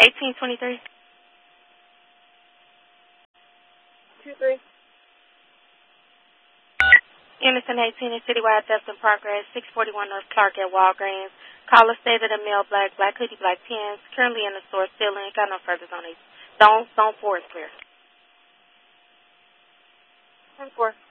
1823. 23. Innocent 18 is citywide theft in progress, 641 North Clark at Walgreens. Caller stated a male black hoodie, black pants, currently in the store stealing. Got no furthers on these. Zone 4 is clear. 10-4.